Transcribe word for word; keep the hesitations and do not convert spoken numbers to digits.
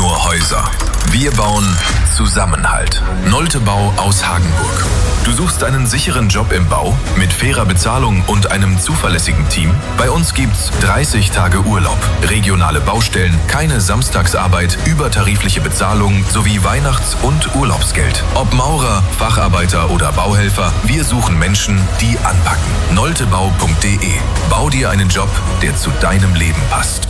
nur Häuser. Wir bauen Zusammenhalt. Nolte Bau aus Hagenburg. Du suchst einen sicheren Job im Bau mit fairer Bezahlung und einem zuverlässigen Team? Bei uns gibt's dreißig Tage Urlaub, regionale Baustellen, keine Samstagsarbeit, übertarifliche Bezahlung sowie Weihnachts- und Urlaubsgeld. Ob Maurer, Facharbeiter oder Bauhelfer, wir suchen Menschen, die anpacken. noltebau punkt de. Bau dir einen Job, der zu deinem Leben passt.